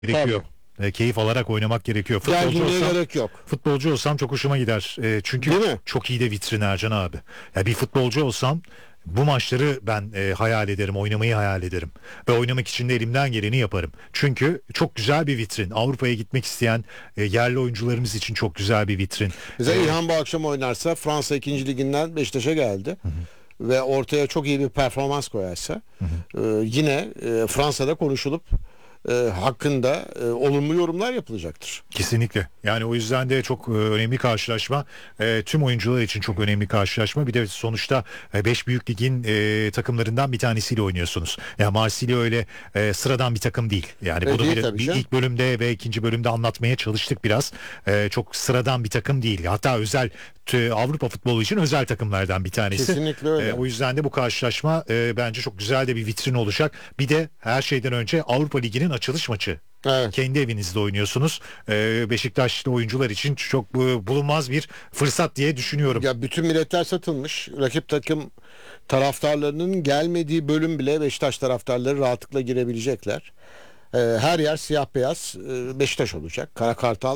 gerekiyor. Tabii. Keyif alarak oynamak gerekiyor. Gerginliğe gerek yok. Futbolcu olsam çok hoşuma gider. Çünkü Değil mi? çok iyi de vitrin Ercan abi. Ya bir futbolcu olsam bu maçları ben hayal ederim, oynamayı hayal ederim. Ve oynamak için de elimden geleni yaparım. Çünkü çok güzel bir vitrin. Avrupa'ya gitmek isteyen yerli oyuncularımız için çok güzel bir vitrin. Mesela İlhan bu akşam oynarsa Fransa 2. Liginden Beşiktaş'a geldi. Ve ortaya çok iyi bir performans koyarsa yine Fransa'da konuşulup hakkında olumlu yorumlar yapılacaktır. Kesinlikle. Yani o yüzden de çok önemli karşılaşma. Tüm oyuncular için çok önemli karşılaşma. Bir de sonuçta 5 büyük ligin takımlarından bir tanesiyle oynuyorsunuz. Yani Marsilya öyle sıradan bir takım değil. Yani bunu Değil tabii canım. ilk bölümde ve ikinci bölümde anlatmaya çalıştık biraz. Çok sıradan bir takım değil. Hatta özel Avrupa futbolu için özel takımlardan bir tanesi. Kesinlikle öyle. O yüzden de bu karşılaşma bence çok güzel de bir vitrin olacak. Bir de her şeyden önce Avrupa Ligi'nin açılış maçı. Evet. Kendi evinizde oynuyorsunuz. Beşiktaşlı oyuncular için çok bulunmaz bir fırsat diye düşünüyorum. Ya bütün biletler satılmış. Rakip takım taraftarlarının gelmediği bölüm bile Beşiktaş taraftarları rahatlıkla girebilecekler. Her yer siyah beyaz Beşiktaş olacak. Kara Kartal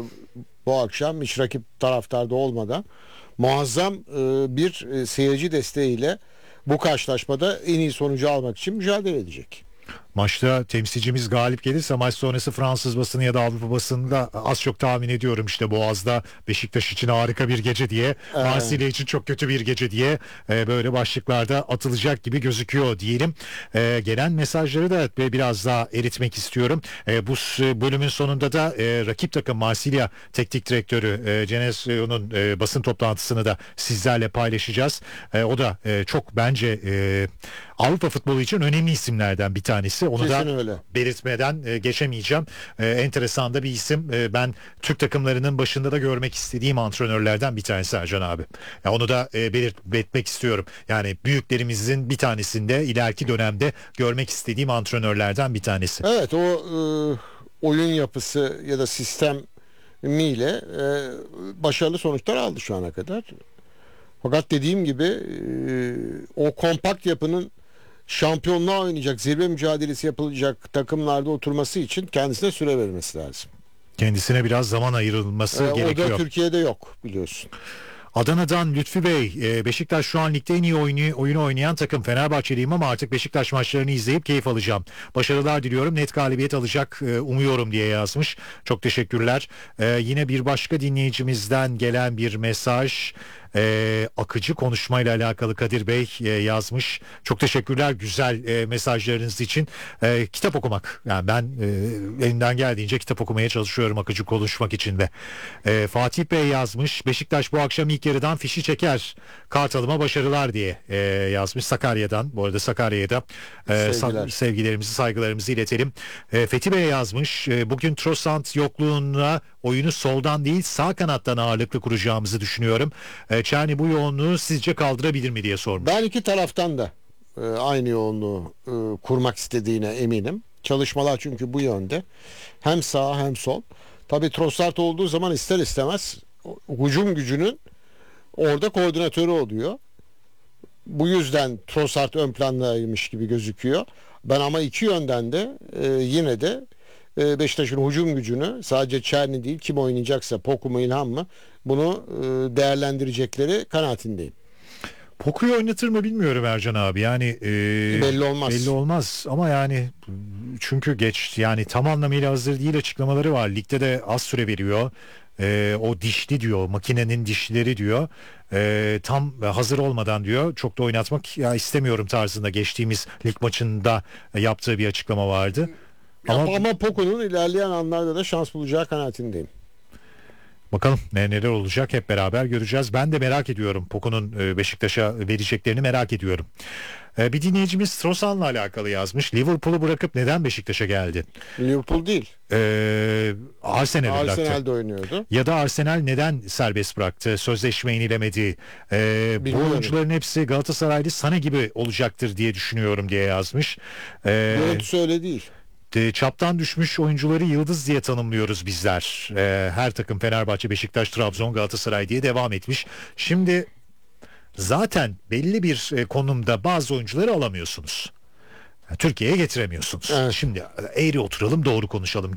bu akşam hiç rakip taraftarda olmadan muazzam bir seyirci desteğiyle bu karşılaşmada en iyi sonucu almak için mücadele edecek. Maçta temsilcimiz galip gelirse maç sonrası Fransız basını ya da Avrupa basınında az çok tahmin ediyorum işte Boğaz'da Beşiktaş için harika bir gece diye, Marsilya için çok kötü bir gece diye böyle başlıklarda atılacak gibi gözüküyor diyelim. Gelen mesajları da biraz daha eritmek istiyorum. Bu bölümün sonunda da rakip takım Marsilya teknik direktörü Genesio'nun basın toplantısını da sizlerle paylaşacağız. O da çok bence Avrupa futbolu için önemli isimlerden bir tanesi. Onu Kesin da öyle. belirtmeden geçemeyeceğim. Enteresan da bir isim. Ben Türk takımlarının başında da görmek istediğim antrenörlerden bir tanesi Ercan abi. Ya onu da belirtmek istiyorum. Yani büyüklerimizin bir tanesinde ileriki dönemde görmek istediğim antrenörlerden bir tanesi. Evet, o oyun yapısı ya da sistemiyle başarılı sonuçlar aldı şu ana kadar. Fakat dediğim gibi o kompakt yapının şampiyonluğa oynayacak, zirve mücadelesi yapılacak takımlarda oturması için kendisine süre vermesi lazım. Kendisine biraz zaman ayrılması O gerekiyor. da Türkiye'de yok biliyorsun. Adana'dan Lütfü Bey, Beşiktaş şu an ligde en iyi oyunu oynayan takım. Fenerbahçeliyim ama artık Beşiktaş maçlarını izleyip keyif alacağım. Başarılar diliyorum, net galibiyet alacak umuyorum diye yazmış. Çok teşekkürler. Yine bir başka dinleyicimizden gelen bir mesaj. Akıcı konuşmayla alakalı Kadir Bey yazmış. Çok teşekkürler güzel mesajlarınız için. Kitap okumak. Yani ben elimden geldiğince kitap okumaya çalışıyorum akıcı konuşmak için de. Fatih Bey yazmış. Beşiktaş bu akşam ilk yarıdan fişi çeker. Kartalıma başarılar diye yazmış Sakarya'dan. Bu arada Sakarya'da sevgilerimizi saygılarımızı iletelim. Fethi Bey yazmış. Bugün Trossard yokluğunda oyunu soldan değil sağ kanattan ağırlıklı kuracağımızı düşünüyorum. Çerni bu yoğunluğu sizce kaldırabilir mi diye sormuş. Ben iki taraftan da aynı yoğunluğu kurmak istediğine eminim. Çalışmalar çünkü bu yönde. Hem sağ hem sol. Tabii Trossard olduğu zaman ister istemez hücum gücünün orada koordinatörü oluyor. Bu yüzden Trossard ön plandaymış gibi gözüküyor. Ben ama iki yönden de yine de Beşiktaş'ın hücum gücünü sadece Çerni değil kim oynayacaksa Poku mu İlhan mı bunu değerlendirecekleri kanaatindeyim. Poku'yu oynatır mı bilmiyorum Ercan abi. Yani Belli olmaz. Belli olmaz ama yani çünkü yani tam anlamıyla hazır değil açıklamaları var. Ligde de az süre veriyor. O dişli diyor, makinenin dişlileri diyor. Tam hazır olmadan diyor. Çok da oynatmak ya istemiyorum tarzında geçtiğimiz lig maçında yaptığı bir açıklama vardı. Ama Poku'nun ilerleyen anlarda da şans bulacağı kanaatindeyim. Bakalım neler olacak hep beraber göreceğiz. Ben de merak ediyorum. Poku'nun Beşiktaş'a vereceklerini merak ediyorum. Bir dinleyicimiz Trossard'la alakalı yazmış. Liverpool'u bırakıp neden Beşiktaş'a geldi? Liverpool değil. Arsenal'e bıraktı. Arsenal'de oynuyordu. Ya da Arsenal neden serbest bıraktı? Sözleşme yenilemedi. Bu oyuncuların hepsi Galatasaraylı Sané gibi olacaktır diye düşünüyorum diye yazmış. Görüntüsü öyle değil. Çaptan düşmüş oyuncuları yıldız diye tanımlıyoruz bizler. Her takım Fenerbahçe, Beşiktaş, Trabzon, Galatasaray diye devam etmiş. Şimdi zaten belli bir konumda bazı oyuncuları alamıyorsunuz. Türkiye'ye getiremiyorsunuz. Evet. Şimdi eğri oturalım, doğru konuşalım.